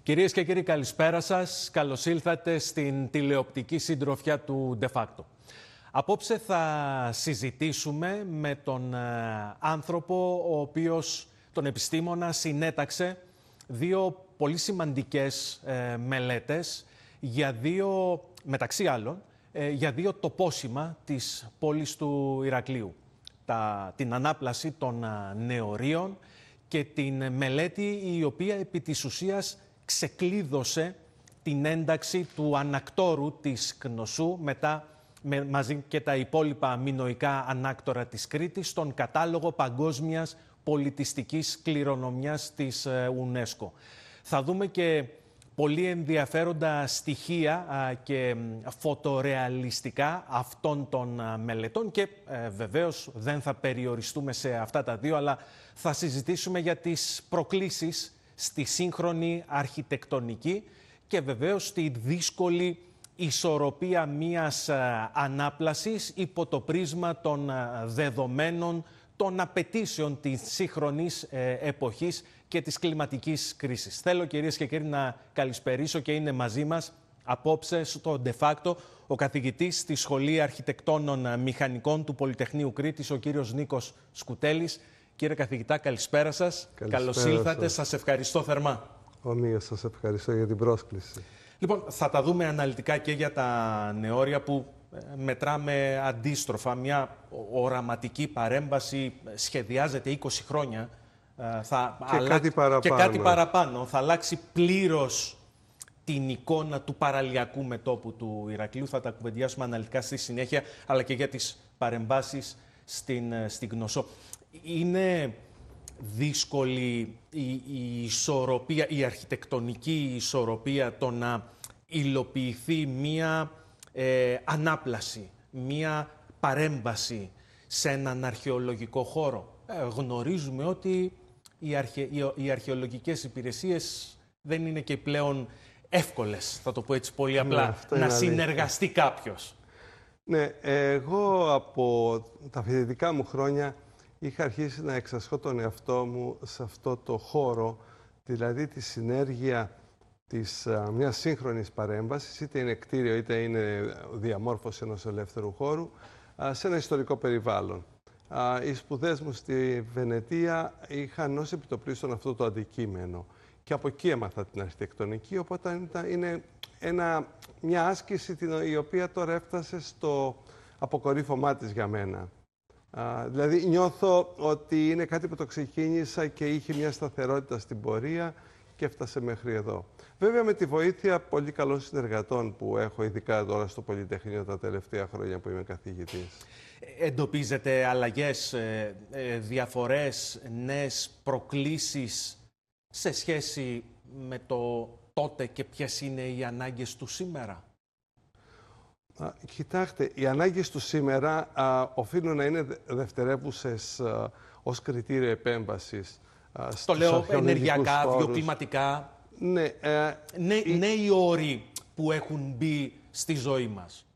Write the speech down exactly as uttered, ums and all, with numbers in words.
Κυρίες και κύριοι, καλησπέρα σας. Καλώς ήλθατε στην τηλεοπτική συντροφιά του De Facto. Απόψε θα συζητήσουμε με τον άνθρωπο ο οποίος, τον επιστήμονα, συνέταξε δύο πολύ σημαντικές ε, μελέτες για δύο, μεταξύ άλλων, ε, για δύο τοπόσημα της πόλης του Ηρακλείου. Τα, την ανάπλαση των νεωρίων και την μελέτη η οποία επί της ουσίας ξεκλείδωσε την ένταξη του ανακτόρου της Κνωσού μετά με, μαζί και τα υπόλοιπα μινωικά ανάκτορα της Κρήτης στον κατάλογο παγκόσμιας πολιτιστικής κληρονομιάς της UNESCO. Θα δούμε και πολύ ενδιαφέροντα στοιχεία α, και φωτορεαλιστικά αυτών των α, μελετών και ε, βεβαίως δεν θα περιοριστούμε σε αυτά τα δύο, αλλά θα συζητήσουμε για τις προκλήσεις στη σύγχρονη αρχιτεκτονική και βεβαίως τη δύσκολη ισορροπία μιας α, ανάπλασης υπό το πρίσμα των α, δεδομένων, των απαιτήσεων της σύγχρονης ε, εποχής και της κλιματικής κρίσης. Θέλω, κυρίες και κύριοι, να καλησπερίσω και είναι μαζί μας απόψε στο De Facto ο καθηγητής στη Σχολή Αρχιτεκτόνων Μηχανικών του Πολυτεχνείου Κρήτης, ο κύριος Νίκος Σκουτέλης. Κύριε καθηγητά, καλησπέρα σας. Καλησπέρα Καλώς ήλθατε. σας. Σας ευχαριστώ θερμά. Ομοίως, σας ευχαριστώ για την πρόσκληση. Λοιπόν, θα τα δούμε αναλυτικά και για τα νεόρια που μετράμε αντίστροφα. Μια οραματική παρέμβαση σχεδιάζεται είκοσι χρόνια. Θα και, αλλα... κάτι παραπάνω. και κάτι παραπάνω. Θα αλλάξει πλήρως την εικόνα του παραλιακού μετώπου του Ηρακλείου. Θα τα κουβεντιάσουμε αναλυτικά στη συνέχεια, αλλά και για τις παρεμβάσεις στην, στην Κνωσό. Είναι δύσκολη η, η ισορροπία, η αρχιτεκτονική ισορροπία, το να υλοποιηθεί μία ε, ανάπλαση, μία παρέμβαση σε έναν αρχαιολογικό χώρο. Ε, γνωρίζουμε ότι οι, αρχαι, οι, οι αρχαιολογικές υπηρεσίες δεν είναι και πλέον εύκολες, θα το πω έτσι πολύ απλά, ναι, να συνεργαστεί αλήθεια. κάποιος. Ναι, εγώ από τα φοιτητικά μου χρόνια είχα αρχίσει να εξασχώ τον εαυτό μου σε αυτό το χώρο, δηλαδή τη συνέργεια της α, μιας σύγχρονης παρέμβασης, είτε είναι κτίριο είτε είναι διαμόρφωση ενός ελεύθερου χώρου, α, σε ένα ιστορικό περιβάλλον. Α, οι σπουδές μου στη Βενετία είχαν ως επιτοπλίστων αυτό το αντικείμενο και από εκεί έμαθα την αρχιτεκτονική, οπότε είναι ένα, μια άσκηση την, η οποία τώρα έφτασε στο αποκορύφωμά της για μένα. Α, δηλαδή νιώθω ότι είναι κάτι που το ξεκίνησα και είχε μια σταθερότητα στην πορεία και έφτασε μέχρι εδώ. Βέβαια με τη βοήθεια πολύ καλών συνεργατών που έχω, ειδικά τώρα στο Πολυτεχνείο τα τελευταία χρόνια που είμαι καθηγητής. Εντοπίζετε αλλαγές, ε, ε, διαφορές, νέες προκλήσεις σε σχέση με το τότε και ποιες είναι οι ανάγκες του σήμερα? Α, κοιτάξτε, οι ανάγκες του σήμερα α, οφείλουν να είναι δευτερεύουσες α, ως κριτήριο επέμβασης. Α, το λέω ενεργειακά, χώρους. βιοκλιματικά. Ναι, ε, Νέ, η... νέοι όροι που έχουν μπει στη ζωή μας.